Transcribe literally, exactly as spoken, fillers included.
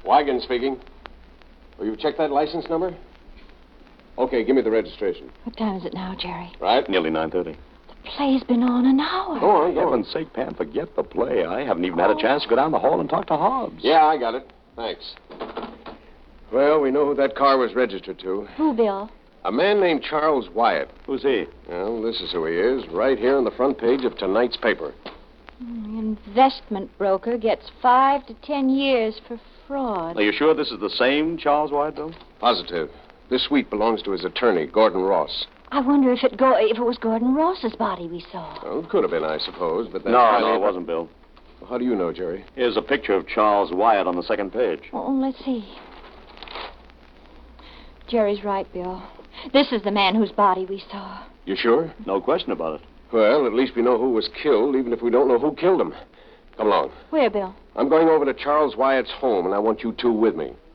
Wigan speaking. Oh, you've checked that license number? Okay, give me the registration. What time is it now, Jerry? Right? Nearly nine thirty. The play's been on an hour. Go on, go on. Heaven's sake, Pam, forget the play. I haven't even had a chance to go down the hall and talk to Hobbs. Yeah, I got it. Thanks. Well, we know who that car was registered to. Who, Bill? A man named Charles Wyatt. Who's he? Well, this is who he is, right here on the front page of tonight's paper. The investment broker gets five to ten years for fraud. Are you sure this is the same Charles Wyatt, though? Positive. This suite belongs to his attorney, Gordon Ross. I wonder if it go if it was Gordon Ross's body we saw. Well, it could have been, I suppose, but that's No, highly- no, it wasn't, Bill. Well, how do you know, Jerry? Here's a picture of Charles Wyatt on the second page. Oh, let's see. Jerry's right, Bill. This is the man whose body we saw. You sure? No question about it. Well, at least we know who was killed, even if we don't know who killed him. Come along. Where, Bill? I'm going over to Charles Wyatt's home, and I want you two with me.